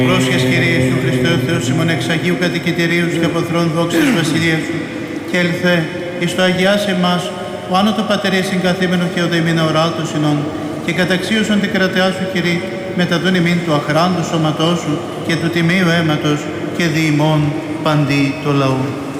Πρόσχες Κύριε Ιησού Χριστέ ο Θεός ημών εξ Αγίου κατοικητηρίου και αποθρών δόξης βασιλείας σου και ελθέ εις το αγιάς εμάς ο άνω το πατερί συγκαθήμενο και ο δεημίνα οράτος συνών και καταξίωσον την κρατεά σου Κύριε μετά τον ημίν του αχράντου σώματός σου και του τιμίου αίματος και δι' ημών παντί το λαό.